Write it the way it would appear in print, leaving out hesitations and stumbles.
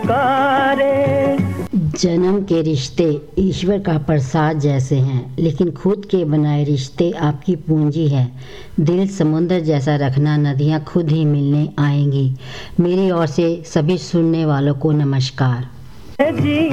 पुकारे। जन्म के रिश्ते ईश्वर का प्रसाद जैसे हैं, लेकिन खुद के बनाए रिश्ते आपकी पूंजी है। दिल समुद्र जैसा रखना, नदियाँ खुद ही मिलने आएंगी। मेरी ओर से सभी सुनने वालों को नमस्कार।